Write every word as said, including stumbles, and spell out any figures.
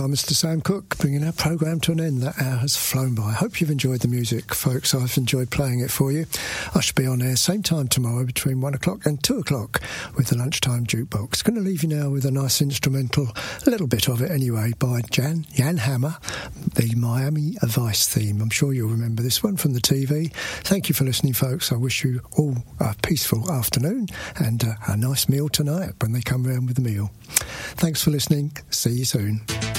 I'm Mister Sam Cooke, bringing our programme to an end. That hour has flown by. I hope you've enjoyed the music, folks. I've enjoyed playing it for you. I should be on air same time tomorrow between one o'clock and two o'clock with the Lunchtime Jukebox. Going to leave you now with a nice instrumental, a little bit of it anyway, by Jan, Jan Hammer, the Miami Vice theme. I'm sure you'll remember this one from the T V. Thank you for listening, folks. I wish you all a peaceful afternoon and uh, a nice meal tonight when they come round with the meal. Thanks for listening. See you soon.